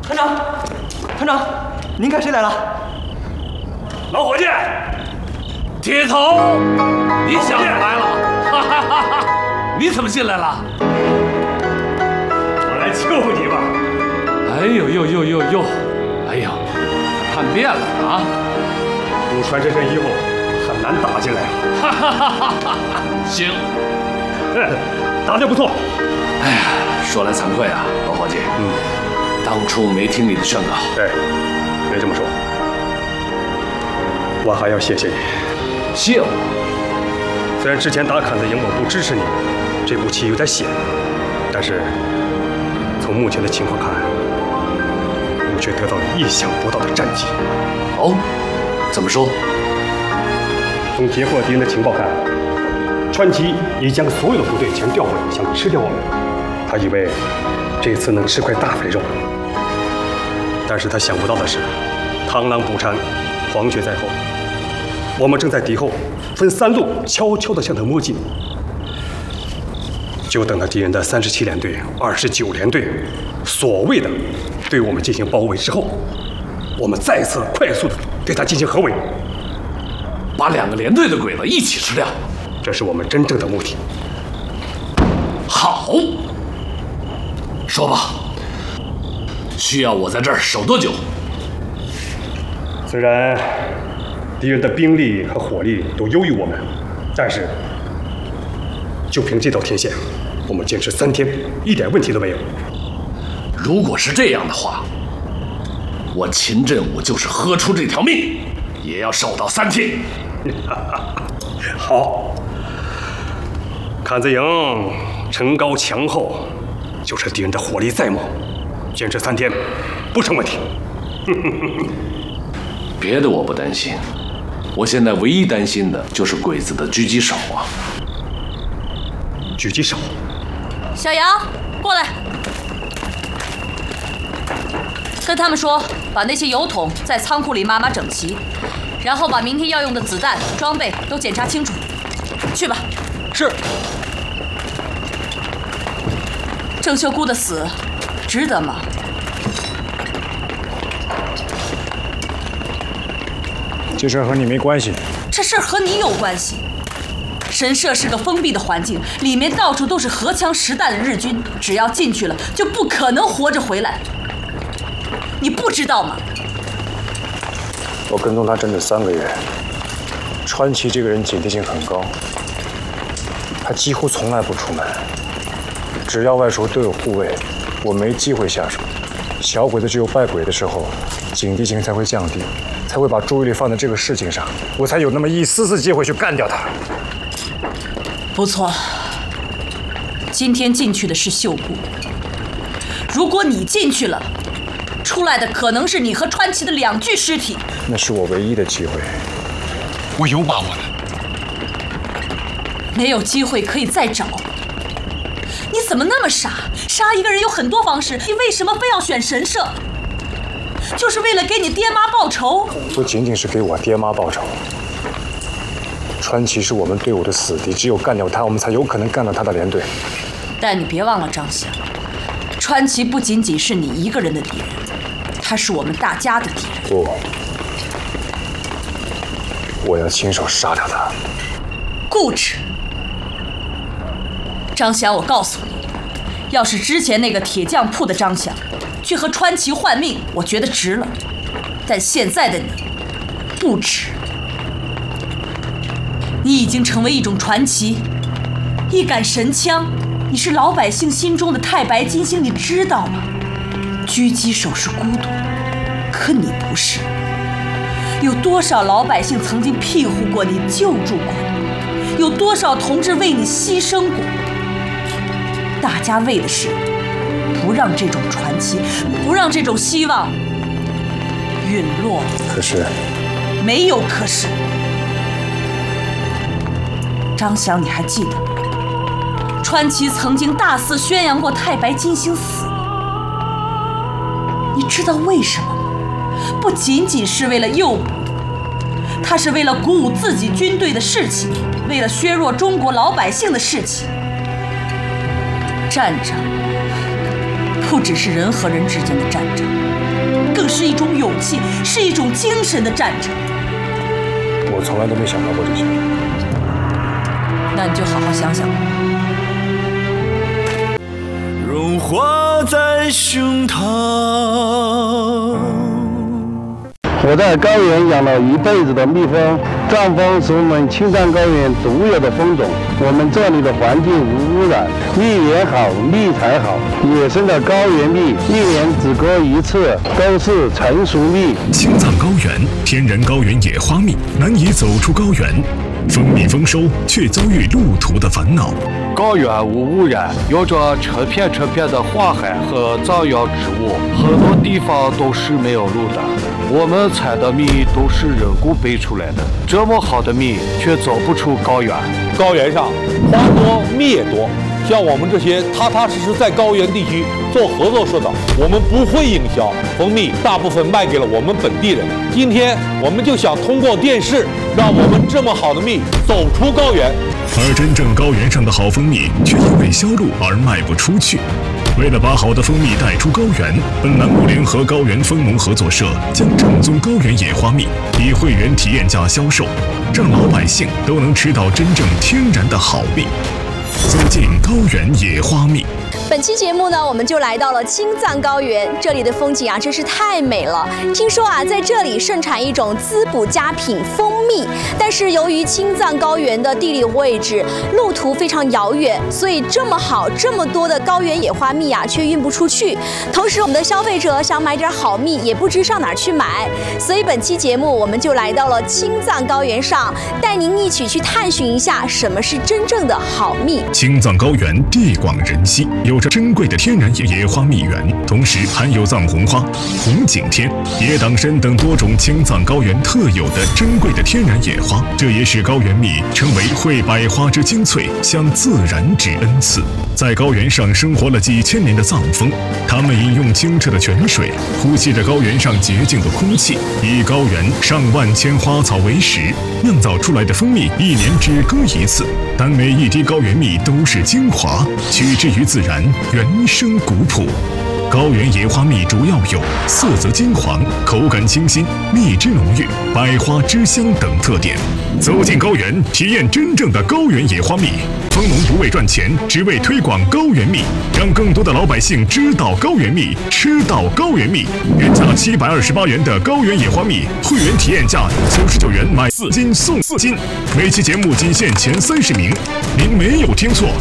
团长，您看谁来了？ 老伙计， 铁头，你想来了？哈哈哈哈！你怎么进来了？ 我来救你吧。 哎呦，哎呦，叛变了啊！ 不穿这身衣服很难打进来啊。 哈哈哈哈！行， 打得不错。 哎呀，说来惭愧啊，老伙计，当初没听你的劝告。 对，别这么说，我还要谢谢你。 谢我？ 虽然之前打坎子营我不支持你，这步棋有点险，但是从目前的情况看，你却得到了意想不到的战绩。 哦，怎么说？ 从截获敌人的情报看，川崎已将所有的部队全调回，想吃掉我们。他以为这次能吃块大肥肉，但是他想不到的是，螳螂捕蝉，黄雀在后。我们正在敌后分3路悄悄地向他摸进，就等到敌人的37联队、29联队所谓的对我们进行包围之后，我们再次快速地对他进行合围， 把2个连队的鬼子一起吃掉， 这是我们真正的目的。 好，说吧，需要我在这儿守多久？ 虽然敌人的兵力和火力都优于我们，但是就凭这条天线，我们坚持3天，一点问题都没有。 如果是这样的话，我秦振武就是喝出这条命，也要守到3天。 好，坎子营城高墙厚，就是敌人的火力再猛，坚持3天不成问题。 别的我不担心，我现在唯一担心的就是鬼子的狙击手啊！ 狙击手， 小杨，过来，跟他们说，把那些油桶在仓库里码码整齐，然后把明天要用的子弹、装备都检查清楚。去吧。 是。 郑秀姑的死，值得吗？ 这事儿和你没关系。 这事儿和你有关系。神社是个封闭的环境，里面到处都是荷枪实弹的日军，只要进去了，就不可能活着回来。你不知道吗？ 我跟踪他整整3个月。川崎这个人警惕性很高，他几乎从来不出门，只要外出都有护卫，我没机会下手。小鬼子只有败鬼的时候，警惕性才会降低，才会把注意力放在这个事情上，我才有那么一丝丝机会去干掉他。 不错，今天进去的是秀姑。如果你进去了，出来的可能是你和川崎的2具尸体。 那是我唯一的机会，我有把握的。 没有机会可以再找。你怎么那么傻？杀一个人有很多方式，你为什么非要选神社？就是为了给你爹妈报仇？ 不仅仅是给我爹妈报仇。川崎是我们队伍的死敌，只有干掉他，我们才有可能干掉他的连队。 但你别忘了，张翔，川崎不仅仅是你一个人的敌人，他是我们大家的敌人。 不，我要亲手杀掉他。 固执。张翔，我告诉你，要是之前那个铁匠铺的张翔去和川崎换命，我觉得值了。但现在的你，不值。你已经成为一种传奇，一杆神枪，你是老百姓心中的太白金星，你知道吗？狙击手是孤独，可你不是。有多少老百姓曾经庇护过你、救助过你？有多少同志为你牺牲过？大家为的是不让这种传奇，不让这种希望陨落。 可是， 没有可是。张翔，你还记得川崎曾经大肆宣扬过太白金星死？你知道为什么吗？不仅仅是为了诱捕，他是为了鼓舞自己军队的士气，为了削弱中国老百姓的士气。战争不只是人和人之间的战争，更是一种勇气，是一种精神的战争。 我从来都没想到过这些。 那你就好好想想吧。 融化在胸膛。 我在高原养了一辈子的蜜蜂，藏蜂是我们青藏高原独有的蜂种。我们这里的环境无污染，蜜源好，蜜才好。野生的高原蜜一年只割一次，都是成熟蜜。 青藏高原天然高原野花蜜难以走出高原，蜂蜜丰收却遭遇路途的烦恼。 高原无污染，有着成片的花海和藏药植物，很多地方都是没有路的。我们采的蜜都是人工背出来的，这么好的蜜却走不出高原。 高原上花多蜜也多，像我们这些踏踏实实在高原地区做合作社的，我们不会营销蜂蜜，大部分卖给了我们本地人。今天我们就想通过电视，让我们这么好的蜜走出高原。 而真正高原上的好蜂蜜却因为销路而卖不出去。为了把好的蜂蜜带出高原，本栏目联合高原蜂农合作社将正宗高原野花蜜以会员体验价销售，让老百姓都能吃到真正天然的好蜜。走进高原野花蜜。 本期节目呢，我们就来到了青藏高原，这里的风景啊真是太美了。听说啊，在这里盛产一种滋补佳品蜂蜜，但是由于青藏高原的地理位置、路途非常遥远，所以这么好、这么多的高原野花蜜啊，却运不出去。同时，我们的消费者想买点好蜜，也不知上哪儿去买。所以本期节目，我们就来到了青藏高原上，带您一起去探寻一下什么是真正的好蜜。 青藏高原地广人稀，有着珍贵的天然野花蜜源，同时含有藏红花、红景天、野党参等多种青藏高原特有的珍贵的天然野花，这也使高原蜜成为会百花之精粹，向自然之恩赐。在高原上生活了几千年的藏蜂，他们饮用清澈的泉水，呼吸着高原上洁净的空气，以高原上万千花草为食，酿造出来的蜂蜜一年只割一次，但每一滴高原蜜都是精华，取之于自然，原生古朴。高原野花蜜主要有色泽金黄、口感清新、蜜汁浓郁、百花之香等特点。走进高原，体验真正的高原野花蜜。蜂农不为赚钱，只为推广高原蜜，让更多的老百姓知道高原蜜，吃到高原蜜。原价728元的高原野花蜜，会员体验价99元买4斤送4斤。每期节目仅限前30名，您没有听错。